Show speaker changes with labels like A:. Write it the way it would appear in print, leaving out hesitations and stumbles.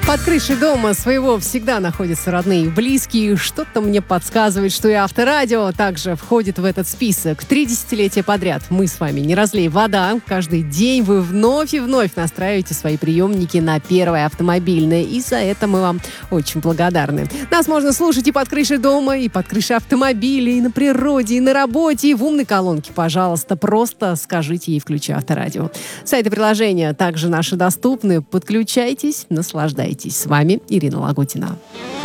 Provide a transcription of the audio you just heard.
A: Под крышей дома своего всегда находятся родные и близкие. Что-то мне подсказывает, что и Авторадио также входит в этот список. 3 десятилетия подряд мы с вами «Не разлей вода». Каждый день вы вновь и вновь настраиваете свои приемники на первое автомобильное. И за это мы вам очень благодарны. Нас можно слушать и под крышей дома, и под крышей автомобиля, и на природе, и на работе, и в умной колонке. Пожалуйста, просто скажите ей «Включи Авторадио». Сайты и приложения также наши доступны. Подключайтесь, наслаждайтесь. С вами Ирина Лагутина.